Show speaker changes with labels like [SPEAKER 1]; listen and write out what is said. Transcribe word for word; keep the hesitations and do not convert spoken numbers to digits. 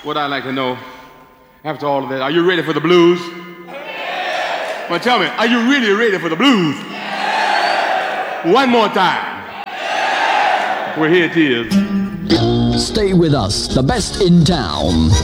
[SPEAKER 1] what I'd like to know, after all of that, are you ready for the blues? Well, tell me, are you really ready for the blues? One more time. Well, here it is.
[SPEAKER 2] Stay with us, the best in town.